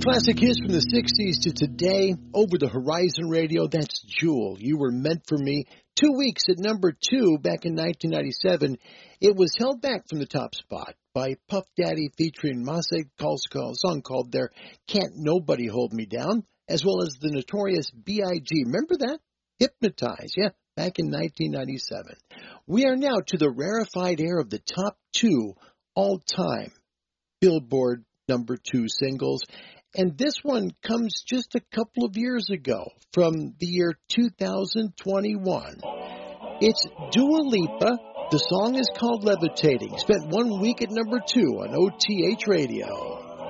Classic hits from the 60s to today, over the Horizon Radio. That's Jewel. You Were Meant for Me. 2 weeks at number 2 back in 1997. It was held back from the top spot by Puff Daddy featuring Masek Kolsko, a song called There Can't Nobody Hold Me Down, as well as the Notorious B.I.G. Remember that? Hypnotize, yeah, back in 1997. We are now to the rarefied air of the top 2 all-time Billboard number 2 singles. And this one comes just a couple of years ago, from the year 2021. It's Dua Lipa. The song is called Levitating. Spent 1 week at number 2 on OTH Radio.